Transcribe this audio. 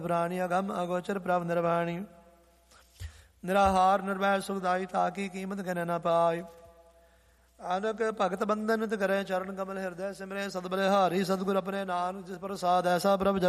ਪ੍ਰਾਣੀ ਅਗਮ ਅਗੋਚਰ ਪ੍ਰਭ ਨਿਰਵਾਣੀ। ਨਿਰਾਹਾਰ ਨਿਰਵੈਰ ਸੁਖਦਾਈ ਤਾਕੀ ਕੀਮਤ ਕਹਿ ਨਾ ਪਾਏ। ਆਨਕ ਭਗਤ ਬੰਧਨ ਕਰੇ ਚਰਨ ਕਮਲ ਹਿਰਦੈ ਸਿਮਰੇ ਸਤਿ ਬਲਿਹਾਰੀ। ਸਤਿਗੁਰ ਆਪਣੇ ਨਾਨਕ ਜਿਸ ਪ੍ਰਸਾਦ ਐਸਾ ਪ੍ਰਭ